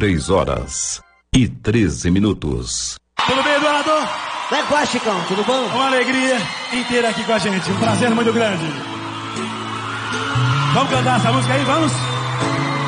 23h13. Tudo bem, Eduardo? Como é que vai, Chicão? Tudo bom? Uma alegria inteira aqui com a gente. Um prazer muito grande. Vamos cantar essa música aí? Vamos?